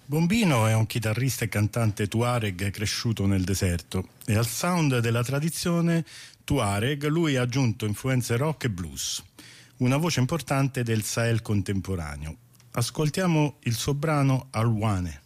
Bombino è un chitarrista e cantante tuareg cresciuto nel deserto e al sound della tradizione tuareg lui ha aggiunto influenze rock e blues, una voce importante del Sahel contemporaneo. Ascoltiamo il suo brano Alwane.